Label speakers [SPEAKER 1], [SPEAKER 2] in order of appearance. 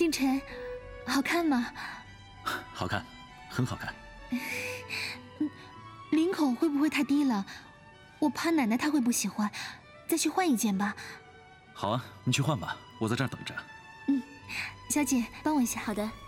[SPEAKER 1] 定晨，好看吗？
[SPEAKER 2] 好看，很好看。
[SPEAKER 1] 领口会不会太低了？我怕奶奶她会不喜欢，再去换一件吧。
[SPEAKER 2] 好啊，你去换吧，我在这儿等着。
[SPEAKER 1] 小姐，帮我一下。
[SPEAKER 3] 好的。